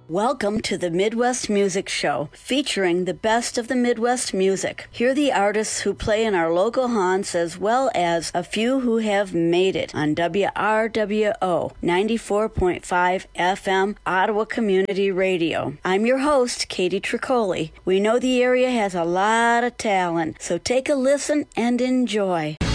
Welcome to the Midwest Music Show, featuring the best of the Midwest music. Hear the artists who play in our local haunts as well as a few who have made it on WRWO 94.5 FM Ottawa Community Radio. I'm your host, Katie Tricoli. We know the area has a lot of talent, so take a listen and enjoy.